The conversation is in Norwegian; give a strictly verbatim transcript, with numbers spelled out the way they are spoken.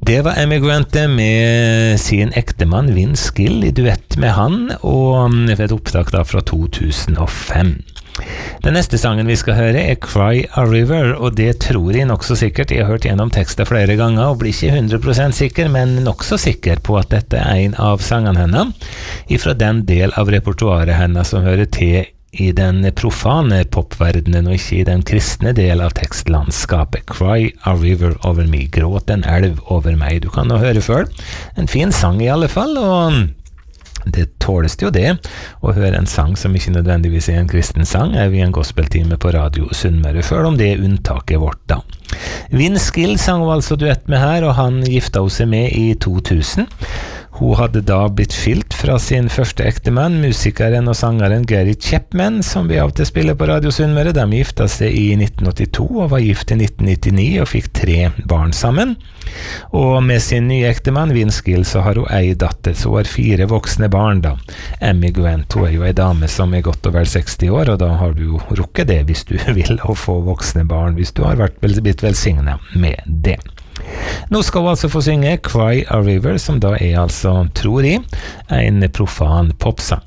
Det var Emigrant med sin ektemann Vince Gill i duett med han, og et opptak da fra to tusen og fem. Den neste sangen vi skal høre er Cry a River, og det tror jeg nok så sikkert. Jeg har hørt gjennom teksten flere ganger og blir ikke hundre prosent sikker, men nok så sikker på at dette er en av sangene henne, ifra den del av repertoaret henne som hører til i den profane popverdenen og ikke i den kristne del av tekstlandskapet. Cry a river over me, gråt en elv over meg. Du kan nå høre før. En fin sang i alle fall, og det tåles jo det å høre en sang som ikke nødvendigvis er en kristen sang, er vi en gospeltime på Radio Sunnmøre, før om det er unntaket vårt da. Vince Gill sang altså duett med her, og han gifta seg med i to tusen. Hun hadde da blitt skilt fra sin første ektemann, musikeren og sangeren Gary Chapman, som vi av og til spiller på Radio Sunnmøre. De gifta seg i nitten åttito og var gift i nitten nittini og fikk tre barn sammen. Og med sin nye ektemann, Vince Gill, så har hun ei datter, så hun har fire voksne barn da. Emmy Gwent, hun er jo ei dame som er godt over seksti år, og da har du jo rukket det hvis du vil å få voksne barn, hvis du har vært vel, blitt velsignet med det. Nå skal vi altså få synge Cry a River, som da er altså, tror jeg, en profan popsang.